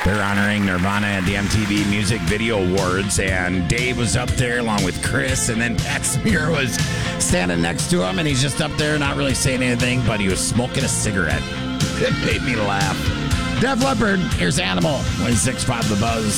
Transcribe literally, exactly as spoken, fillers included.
They're honoring Nirvana at the M T V Music Video Awards, and Dave was up there along with Chris, and then Pat Smear was standing next to him, and he's just up there not really saying anything, but he was smoking a cigarette. It made me laugh. Def Leppard, here's Animal, one six five The Buzz.